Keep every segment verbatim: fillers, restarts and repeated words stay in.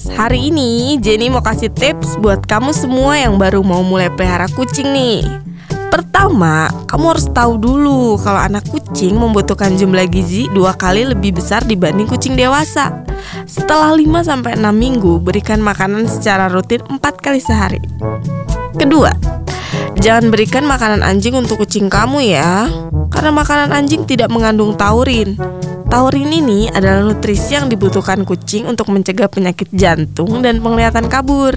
Hari ini Jenny mau kasih tips buat kamu semua yang baru mau mulai pelihara kucing nih. Pertama, kamu harus tahu dulu kalau anak kucing membutuhkan jumlah gizi dua kali lebih besar dibanding kucing dewasa. Setelah lima sampai enam minggu, berikan makanan secara rutin empat kali sehari. Kedua, jangan berikan makanan anjing untuk kucing kamu ya, karena makanan anjing tidak mengandung taurin. Taurin ini adalah nutrisi yang dibutuhkan kucing untuk mencegah penyakit jantung dan penglihatan kabur.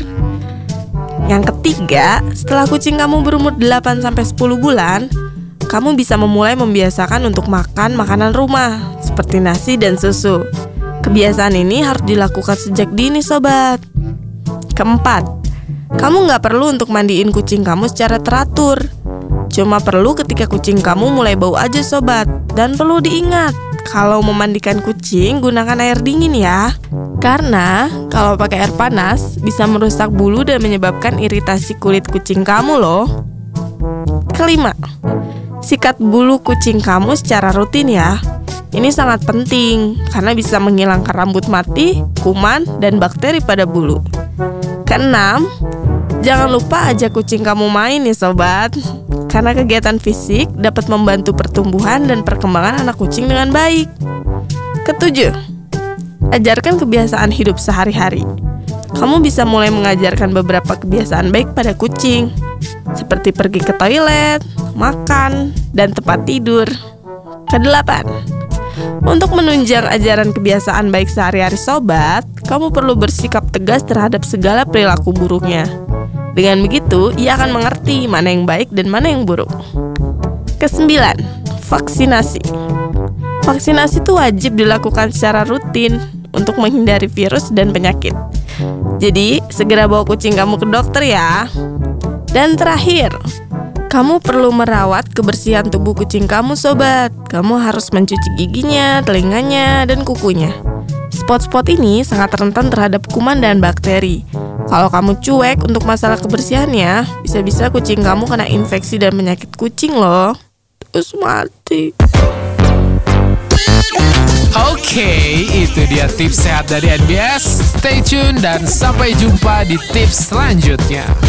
Yang ketiga, setelah kucing kamu berumur delapan sampai sepuluh bulan, kamu bisa memulai membiasakan untuk makan makanan rumah, seperti nasi dan susu. Kebiasaan ini harus dilakukan sejak dini, sobat. Keempat, kamu nggak perlu untuk mandiin kucing kamu secara teratur. Cuma perlu ketika kucing kamu mulai bau aja, sobat. Dan perlu diingat, kalau memandikan kucing, gunakan air dingin ya. Karena kalau pakai air panas bisa merusak bulu dan menyebabkan iritasi kulit kucing kamu loh. Kelima, sikat bulu kucing kamu secara rutin ya. Ini sangat penting karena bisa menghilangkan rambut mati, kuman, dan bakteri pada bulu. Keenam, jangan lupa ajak kucing kamu main nih sobat. Karena kegiatan fisik dapat membantu pertumbuhan dan perkembangan anak kucing dengan baik. Ketujuh, ajarkan kebiasaan hidup sehari-hari. Kamu bisa mulai mengajarkan beberapa kebiasaan baik pada kucing, seperti pergi ke toilet, makan, dan tempat tidur. Kedelapan, untuk menunjang ajaran kebiasaan baik sehari-hari sobat, kamu perlu bersikap tegas terhadap segala perilaku buruknya. Dengan begitu, ia akan mengerti mana yang baik dan mana yang buruk. Kesembilan, vaksinasi. Vaksinasi itu wajib dilakukan secara rutin untuk menghindari virus dan penyakit. Jadi, segera bawa kucing kamu ke dokter ya. Dan terakhir, kamu perlu merawat kebersihan tubuh kucing kamu, sobat. Kamu harus mencuci giginya, telinganya, dan kukunya. Spot-spot ini sangat rentan terhadap kuman dan bakteri. Kalau kamu cuek untuk masalah kebersihannya, bisa-bisa kucing kamu kena infeksi dan penyakit kucing loh. Terus mati. Oke, itu dia tips sehat dari N B S. Stay tune dan sampai jumpa di tips selanjutnya.